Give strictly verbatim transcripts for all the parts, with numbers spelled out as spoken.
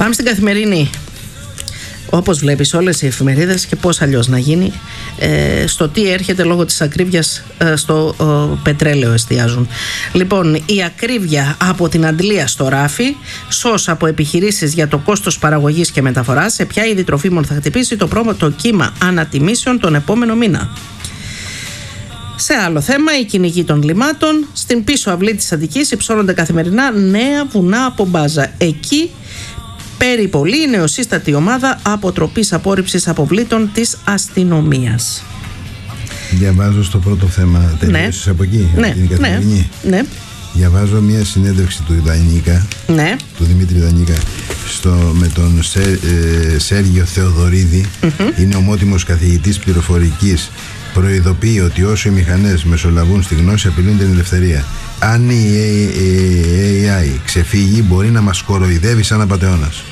Πάμε στην Καθημερινή. Όπως βλέπεις, όλες οι εφημερίδες, και πώς αλλιώς να γίνει, ε, στο τι έρχεται λόγω της ακρίβειας, ε, στο ε, πετρέλαιο εστιάζουν. Λοιπόν, η ακρίβεια από την αντλία στο ράφι, σως από επιχειρήσεις για το κόστος παραγωγής και μεταφοράς, σε ποια είδη τροφίμων θα χτυπήσει το πρώτο κύμα ανατιμήσεων τον επόμενο μήνα. Σε άλλο θέμα, η κυνηγή των λιμάτων. Στην πίσω αυλή της Αττικής υψώνονται καθημερινά νέα βουνά από μπάζα. Εκεί περιπολεί η νεοσύστατη ομάδα αποτροπής απόρριψης αποβλήτων της αστυνομίας. Διαβάζω στο πρώτο θέμα, τελείωσες, ναι, από εκεί, ναι, από την Καθημερινή. Ναι, ναι. Διαβάζω μια συνέντευξη του Δανίκα, ναι, του Δημήτρη Δανίκα, στο, με τον Σέ, ε, Σέργιο Θεοδωρίδη, mm-hmm. είναι ομότιμος καθηγητής πληροφορικής. Προειδοποιεί ότι όσο οι μηχανές μεσολαβούν στη γνώση, απειλούν την ελευθερία. Αν η έι άι ξεφύγει, μπορεί να μας κοροϊδεύει σαν απατεώνας.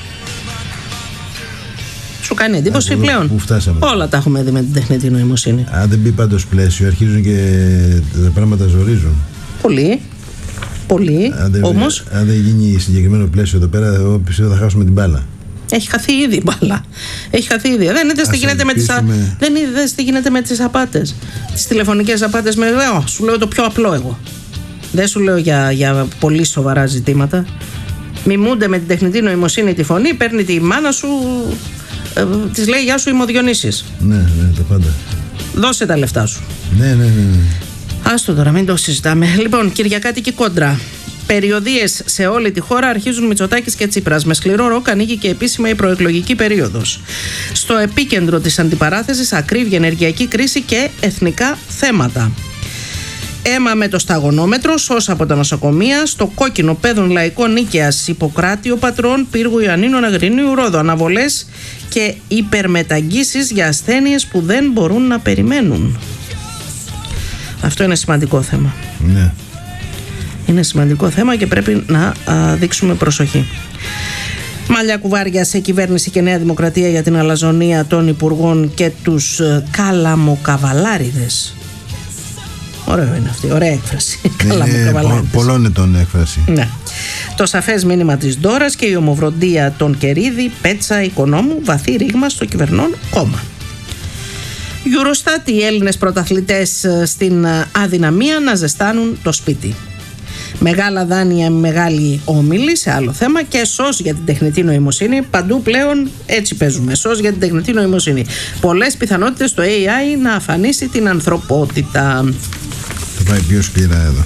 Σου κάνει εντύπωση πλέον? Πού φτάσαμε? Όλα τα έχουμε δει με την τεχνητή νοημοσύνη. Αν δεν μπει πάντως πλαίσιο, αρχίζουν και τα πράγματα ζορίζουν. Πολύ. Πολύ. Αν δεν, όμως, αν δεν γίνει συγκεκριμένο πλαίσιο εδώ πέρα, εγώ πιστεύω θα χάσουμε την μπάλα. Έχει χαθεί ήδη η μπάλα. Έχει χαθεί ήδη. Δεν είδες τι γίνεται με τις, α... δεν είδες τι γίνεται με τις απάτες. Τις τηλεφωνικές απάτες. Με... Λέω, σου λέω το πιο απλό εγώ. Δεν σου λέω για, για πολύ σοβαρά ζητήματα. Μιμούνται με την τεχνητή νοημοσύνη τη φωνή, παίρνει τη μάνα σου, ε, της λέει γεια σου είμαι ο Διονύσης. Ναι, ναι, τα πάντα. Δώσε τα λεφτά σου. Ναι, ναι, ναι, ναι. Άστο τώρα, μην το συζητάμε. Λοιπόν, Κυριακάτικη κόντρα. Περιοδίες σε όλη τη χώρα, αρχίζουν Μητσοτάκης και Τσίπρας. Με σκληρό ροκ ανοίγει και επίσημα η προεκλογική περίοδος. Στο επίκεντρο της αντιπαράθεσης, ακρίβεια, ενεργειακή κρίση και εθνικά θέματα. Αίμα με το σταγονόμετρο, σως από τα νοσοκομεία, στο κόκκινο πέδων λαϊκών Νίκαιας, Ιπποκράτιο Πατρών, Πύργου Ιωαννίνων, Αγρινίου Ρόδου. Αναβολές και υπερμεταγγίσεις για ασθένειες που δεν μπορούν να περιμένουν. Αυτό είναι σημαντικό θέμα. Ναι. Είναι σημαντικό θέμα και πρέπει να α, δείξουμε προσοχή. Μαλλιά κουβάρια σε κυβέρνηση και Νέα Δημοκρατία για την αλαζονία των υπουργών και τους ε, καλαμοκαβαλάριδες. Ωραίο είναι αυτή, ωραία έκφραση. Καλαμοκαβαλάριδες. Πολλών ετών έκφραση. Ναι. Το σαφές μήνυμα της Ντόρας και η ομοβροντία των Κερίδη, Πέτσα, Οικονόμου, βαθύ ρήγμα στο κυβερνών κόμμα. Eurostat, οι Έλληνες πρωταθλητές στην αδυναμία να ζεστάνουν το σπίτι. Μεγάλα δάνεια, μεγάλη όμιλη σε άλλο θέμα και σως για την τεχνητή νοημοσύνη. Παντού πλέον έτσι παίζουμε. Σως για την τεχνητή νοημοσύνη. Πολλές πιθανότητες το έι άι να αφανίσει την ανθρωπότητα. Θα πάει πιο σκληρά εδώ.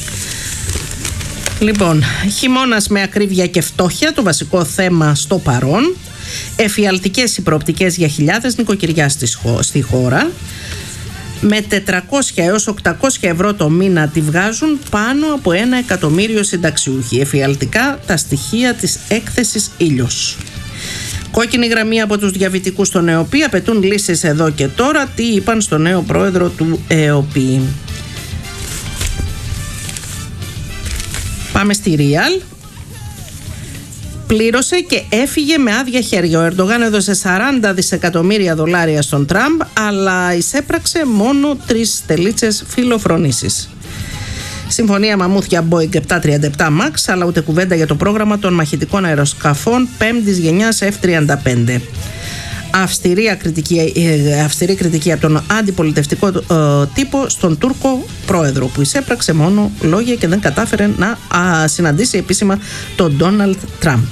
Λοιπόν, χειμώνας με ακρίβεια και φτώχεια, το βασικό θέμα στο παρόν. Εφιαλτικές οι προοπτικές για χιλιάδες νοικοκυριά στη χώρα. Με τετρακόσια έως οκτακόσια ευρώ το μήνα τη βγάζουν πάνω από ένα εκατομμύριο συνταξιούχοι. Εφιαλτικά τα στοιχεία της έκθεσης Ήλιος. Κόκκινη γραμμή από τους διαβητικούς στον ΕΟΠΗ, απαιτούν λύσεις εδώ και τώρα. Τι είπαν στο νέο πρόεδρο του ΕΟΠΗ. Πάμε στη Real. Πλήρωσε και έφυγε με άδεια χέρια. Ο Ερντογάν έδωσε σαράντα δισεκατομμύρια δολάρια στον Τραμπ, αλλά εισέπραξε μόνο τρεις τελίτσες φιλοφρονήσεις. Συμφωνία μαμούθια Boeing επτακόσια τριάντα επτά Max, αλλά ούτε κουβέντα για το πρόγραμμα των μαχητικών αεροσκαφών πέμπτης γενιάς εφ τριάντα πέντε. Αυστηρή κριτική, αυστηρή κριτική από τον αντιπολιτευτικό ε, τύπο στον Τούρκο πρόεδρο, που εισέπραξε μόνο λόγια και δεν κατάφερε να α, συναντήσει επίσημα τον Ντόναλντ Τραμπ.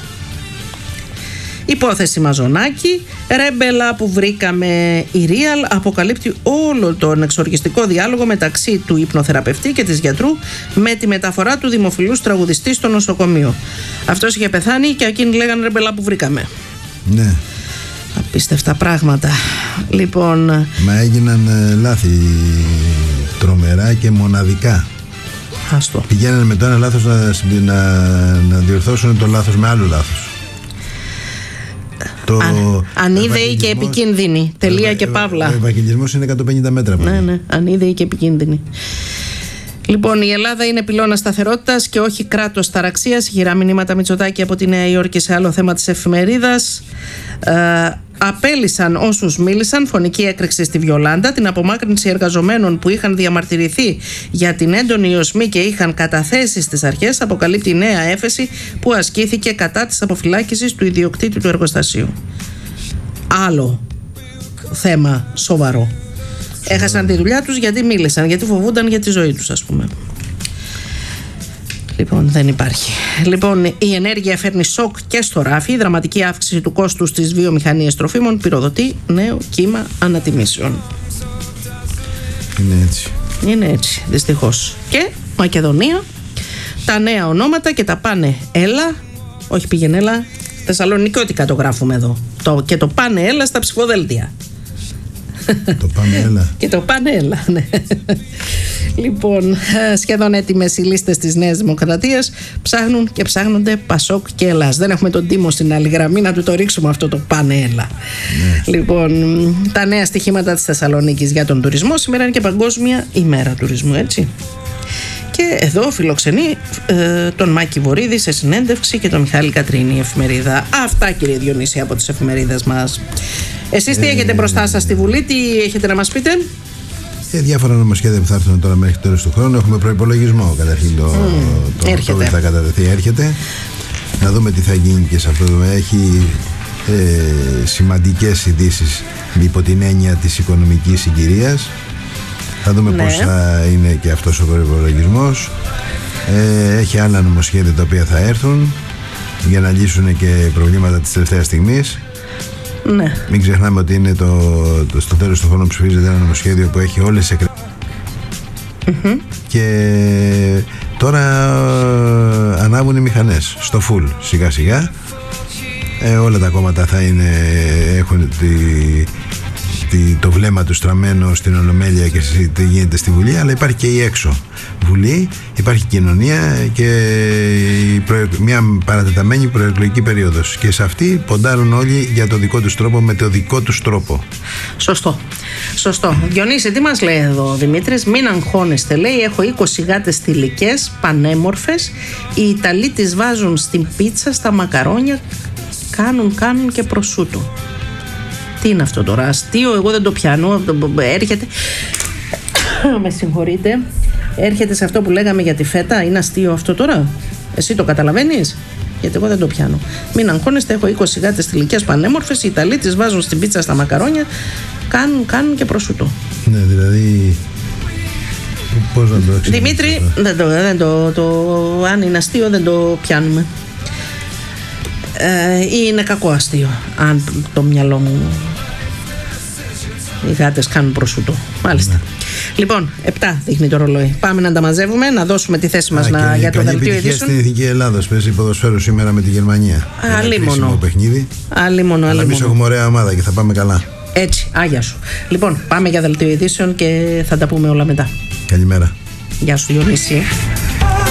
Υπόθεση Μαζονάκη, ρέμπελα που βρήκαμε. Η Real αποκαλύπτει όλο τον εξοργιστικό διάλογο μεταξύ του υπνοθεραπευτή και της γιατρού με τη μεταφορά του δημοφιλούς τραγουδιστή στο νοσοκομείο. Αυτός είχε πεθάνει και εκείνοι λέγανε ρέμπελα που βρήκαμε. Ναι. Απίστευτα πράγματα. Λοιπόν. Μα έγιναν ε, λάθη τρομερά και μοναδικά. Άστο. Πηγαίνανε με το ένα λάθος να, να, να διορθώσουν το λάθος με άλλο λάθος. Το Αν, ανίδεοι και επικίνδυνοι. Τελεία ευα, και παύλα. Ο ευαγγελισμός είναι εκατόν πενήντα μέτρα. Ναι, ναι. Ανίδεοι και επικίνδυνοι. Λοιπόν, η Ελλάδα είναι πυλώνα σταθερότητας και όχι κράτος ταραξίας. Γυρά μηνύματα Μητσοτάκη από τη Νέα Υόρκη σε άλλο θέμα της εφημερίδας. Ε, Απέλυσαν όσους μίλησαν, φωνική έκρηξη στη Βιολάντα, την απομάκρυνση εργαζομένων που είχαν διαμαρτυρηθεί για την έντονη οσμή και είχαν καταθέσει στις αρχές, αποκαλύπτει η νέα έφεση που ασκήθηκε κατά της αποφυλάκησης του ιδιοκτήτη του εργοστασίου. Άλλο θέμα σοβαρό. Έχασαν τη δουλειά τους γιατί μίλησαν, γιατί φοβούνταν για τη ζωή τους, ας πούμε. Λοιπόν, δεν υπάρχει. Λοιπόν, η ενέργεια φέρνει σοκ και στο ράφι. Η δραματική αύξηση του κόστους στις βιομηχανίες τροφίμων πυροδοτεί νέο κύμα ανατιμήσεων. Είναι έτσι. Είναι έτσι, δυστυχώς. Και Μακεδονία, τα νέα ονόματα και τα πάνε έλα. Όχι πήγαινε έλα, θεσσαλονικιώτικα το γράφουμε εδώ. Το, και το πάνε έλα στα ψηφοδέλτια. Το πάνε έλα. Και το πάνε έλα, ναι. Λοιπόν, σχεδόν έτοιμες οι λίστες της Νέας Δημοκρατίας. Ψάχνουν και ψάχνονται Πασόκ και Ελλάς. Δεν έχουμε τον Τίμο στην άλλη γραμμή να του το ρίξουμε αυτό το πάνε έλα. Ναι. Λοιπόν, τα νέα στοιχήματα της Θεσσαλονίκης για τον τουρισμό. Σήμερα είναι και Παγκόσμια ημέρα τουρισμού, έτσι. Και εδώ φιλοξενεί ε, τον Μάκη Βορίδη σε συνέντευξη και τον Μιχάλη Κατρίνη, η εφημερίδα. Αυτά, κύριε Διονύση, από τις εφημερίδες μας. Εσείς τι ε, έχετε μπροστά σας στη Βουλή, τι έχετε να μας πείτε? Ε, διάφορα νομοσχέδια που θα έρθουν τώρα μέχρι τέλος του χρόνου. Έχουμε προϋπολογισμό καταρχήν. Το, mm, το Οκτώβριο θα κατατεθεί, έρχεται. Να δούμε τι θα γίνει και σε αυτό. Έχει ε, σημαντικές ειδήσεις υπό την έννοια της οικονομικής συγκυρίας. Θα δούμε ναι. πώς θα είναι και αυτός ο προϋπολογισμός. Ε, έχει άλλα νομοσχέδια τα οποία θα έρθουν για να λύσουν και προβλήματα της τελευταίας στιγμής. Ναι. Μην ξεχνάμε ότι είναι το, το, στο τέλος του χρόνου ψηφίζεται ένα νομοσχέδιο που έχει όλες τις εκκρεμότητες. Mm-hmm. Και τώρα ανάβουν οι μηχανές στο full σιγά σιγά. Ε, όλα τα κόμματα θα είναι, έχουν τη, τη, το βλέμμα του στραμμένο στην Ολομέλεια και τι γίνεται στη Βουλή, αλλά υπάρχει και η έξω Βουλή, υπάρχει κοινωνία και η προε... μια παρατεταμένη προεκλογική περίοδος, και σε αυτή ποντάρουν όλοι για το δικό τους τρόπο, με το δικό τους τρόπο. Σωστό. Σωστό. Διονύση, τι μας λέει εδώ ο Δημήτρης? Μην αγχώνεστε, λέει, έχω είκοσι γάτες θηλυκές, πανέμορφες. Οι Ιταλοί τις βάζουν στην πίτσα, στα μακαρόνια, κάνουν, κάνουν και προσούτο. Τι είναι αυτό τώρα, αστείο? Εγώ δεν το πιάνω. Έρχεται, με συγχωρείτε, έρχεται σε αυτό που λέγαμε για τη φέτα. Είναι αστείο αυτό τώρα? Εσύ το καταλαβαίνεις? Γιατί εγώ δεν το πιάνω. Μην αγχώνεστε, έχω είκοσι γάτες θηλυκές πανέμορφες. Οι Ιταλοί τις βάζουν στην πίτσα, στα μακαρόνια, κάνουν, κάνουν και προσούτο. Ναι, δηλαδή πώς να το εξηγήσω? Δημήτρη, δεν το, δεν το, το, αν είναι αστείο δεν το πιάνουμε. Ε, ή είναι κακό αστείο, αν το μυαλό μου. Οι γάτες κάνουν προσούτο. Μάλιστα. Ναι. Λοιπόν, επτά δείχνει το ρολόι. Πάμε να τα μαζεύουμε, να δώσουμε τη θέση μας να, για το δελτίο ειδήσεων. Στην Εθνική Ελλάδα παίζει ποδοσφαίρο σήμερα με τη Γερμανία. Αλίμονο. Αλίμονο, αλλά εμείς έχουμε ωραία ομάδα και θα πάμε καλά. Έτσι, άγια σου. Λοιπόν, πάμε για δελτίο ειδήσεων και θα τα πούμε όλα μετά. Καλημέρα. Γεια σου, Διονύση.